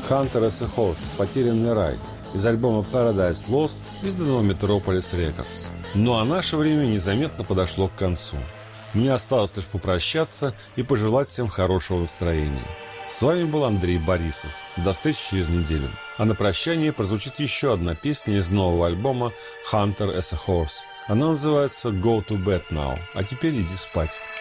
Hunter as a Horse «Потерянный рай» из альбома Paradise Lost, изданного Metropolis Records. Ну а наше время незаметно подошло к концу. Мне осталось лишь попрощаться и пожелать всем хорошего настроения. С вами был Андрей Борисов. До встречи через неделю. А на прощание прозвучит еще одна песня из нового альбома Hunter as a Horse. Она называется Go to Bed Now. А теперь иди спать.